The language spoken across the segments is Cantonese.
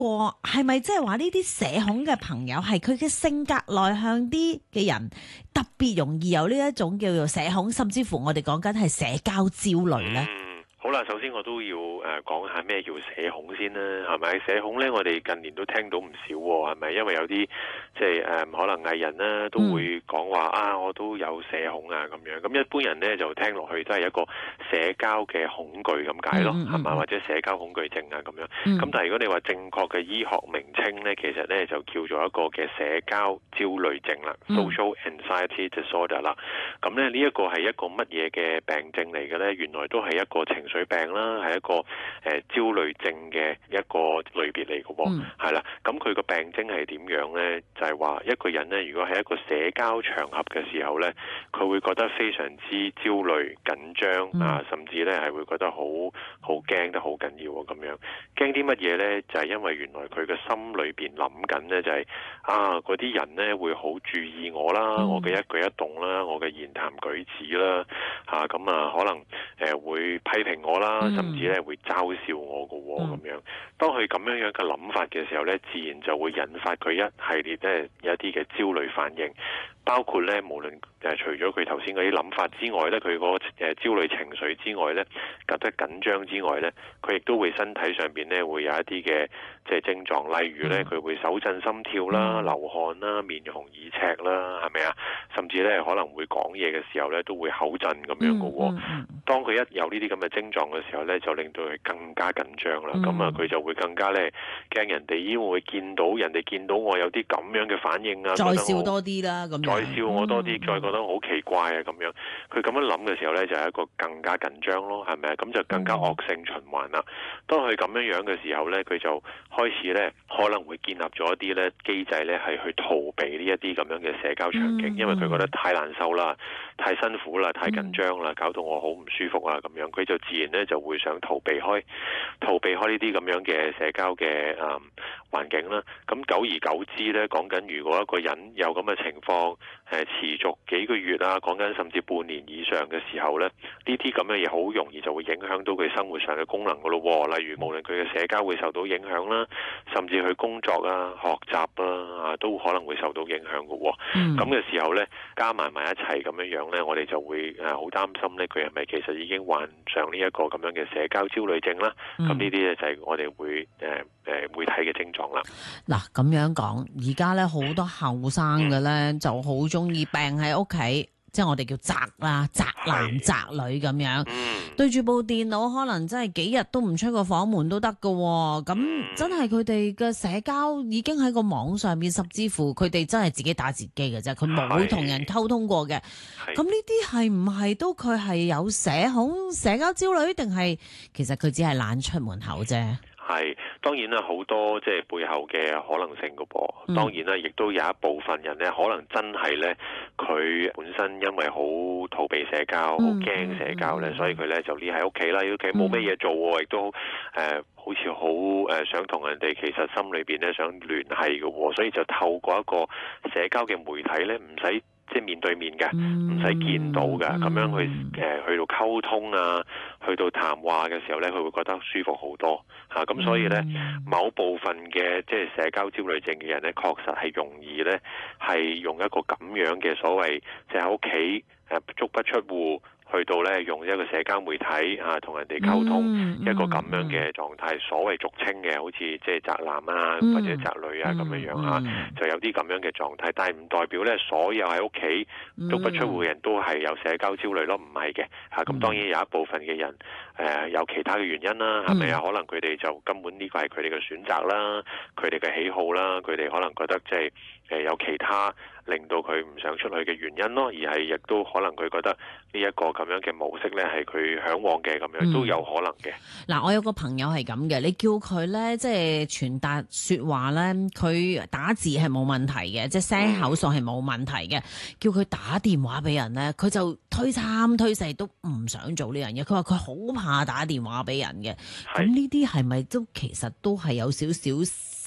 係咪即係話呢啲社恐嘅朋友係佢嘅性格內向啲嘅人，特別容易有呢一種叫做社恐，甚至乎我哋講緊係社交焦慮呢？ 好啦，首先我都要講下咩叫社恐先啦，係咪？社恐呢，我哋近年都聽到唔少喎，係咪？因為有啲即係可能藝人啦都會講話啊，我都有社恐啊咁樣。咁一般人呢，就聽落去都係一個社交嘅恐懼咁解咯，係嘛？或者社交恐懼症啊咁樣。咁但係如果你話正確嘅醫學名稱呢，其實呢就叫做一個嘅社交焦慮症啦，social anxiety disorder 啦。咁呢一個係一個乜嘢嘅病症嚟嘅呢？原來都係一個情緒病啦，係一個焦慮症嘅一個類別嚟嘅喎，係啦。咁佢個病徵係點樣呢？就係話一個人呢，如果喺一個社交場合嘅時候呢，佢會覺得非常之焦慮、緊張啊，甚至呢係會覺得好驚得好緊要喎咁樣。驚啲乜嘢呢？就係因為原來佢嘅心裏邊諗緊呢，就係嗰啲人呢會好注意我啦，我嘅一舉一動啦，我嘅言談舉止啦，咁可能會批評我啦，甚至咧會嘲笑我嘅喎咁樣。當佢咁樣嘅諗法嘅時候咧，自然就會引發佢一系列咧有一啲嘅焦慮反應，包括咧無論除咗佢頭先嗰啲諗法之外咧，佢嗰個焦慮情緒之外咧，覺得緊張之外咧，佢亦都會身體上邊咧會有一啲嘅即係症狀，例如咧佢會手震心跳啦、流汗啦、面紅耳赤啦，係咪啊？甚至咧可能會講嘢嘅時候咧都會口震咁樣嘅喎。當佢一有呢啲咁嘅症狀嘅時候咧，就令到佢更加緊張啦。咁佢就會更加咧驚人哋會見到人哋見到我有啲咁樣嘅反應啊， 再笑多啲啦，咁再笑我多啲，再覺得好奇怪啊咁樣。佢咁樣諗嘅時候咧，就係一個更加緊張咯，係咪啊？咁就更加惡性循環啦。當佢咁樣嘅時候咧，佢就開始咧可能會建立咗一啲咧機制咧，係去逃避呢一啲咁樣嘅社交場景，因為佢覺得太難受啦、太辛苦啦、太緊張啦，搞到我好唔舒服啊咁樣。佢就自然咧就會想逃避開呢啲咁樣嘅社交嘅環境啦。咁久而久之咧，講緊如果一個人有咁嘅情況持續幾個月啊，講緊甚至半年以上嘅時候咧，呢啲咁嘅嘢好容易就會影響到佢生活上嘅功能噶咯。例如無論佢嘅社交會受到影響啦，甚至佢工作啊、學習啊都可能會受到影響噶。咁嘅時候咧，加埋一齊咁樣咧，我哋就會好擔心咧，佢係咪其實已經患上呢一個咁樣嘅社交焦慮症啦？咁呢啲咧就係我哋會會睇嘅症狀啦。 嗱，咁樣講，而家咧好多後生嘅咧就好中意病喺屋企，即係我哋叫宅啦，宅男宅女咁樣，對住部電腦可能真係幾日都唔出個房門都得噶。咁真係佢哋嘅社交已經喺個網上面，甚至乎佢哋真係自己打自己嘅啫，佢冇同人溝通過嘅。咁呢啲係唔係都佢係有社恐、社交焦慮，定係其實佢只係懶出門口啫？ 係，當然啦，好多即係背後嘅可能性噶噃。當然啦，亦都有一部分人咧，可能真係咧，佢本身因為好逃避社交，好驚社交咧，所以佢咧就匿喺屋企啦，屋企冇咩嘢做喎，亦都好似好想同人哋其實心裏邊咧想聯繫嘅喎，所以就透過一個社交嘅媒體咧，唔使即係面對面嘅，唔使見到嘅，咁樣去到溝通啊，去到談話嘅時候咧，佢會覺得舒服好多嚇。咁所以咧，某部分嘅即係社交焦慮症嘅人咧，確實係容易咧係用一個咁樣嘅所謂即係喺屋企足不出戶。去到咧用一個社交媒體同人哋溝通一個咁樣嘅狀態，所謂俗稱嘅好似即係宅男啊或者宅女啊咁樣就有啲咁樣嘅狀態，但係唔代表咧所有喺屋企足不出戶嘅人都係有社交焦慮咯，唔係嘅嚇。咁當然有一部分嘅人有其他嘅原因啦，係咪啊？可能佢哋就根本呢個係佢哋嘅選擇啦，佢哋嘅喜好啦，佢哋可能覺得即係有其他令到佢唔想出去嘅原因咯，而係亦都可能佢覺得呢一個咁樣嘅模式咧係佢嚮往嘅，咁樣都有可能嘅。 嗱，我有個朋友係咁嘅，你叫佢咧即係傳達說話咧，佢打字係冇問題嘅，即係聲口數係冇問題嘅。叫佢打電話俾人咧，佢就推三推四都唔想做呢樣嘢。佢話佢好怕打電話俾人嘅。咁呢啲係咪都其實都係有少少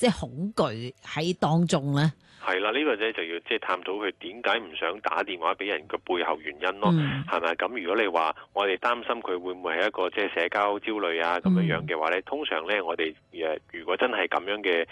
即係恐懼喺當中咧？ 係啦，呢個咧就要即係探討佢點解唔想打電話俾人嘅背後原因咯，係咪？咁如果你話我哋擔心佢會唔會係一個即係社交焦慮啊咁樣嘅話咧，通常咧我哋如果真係咁樣嘅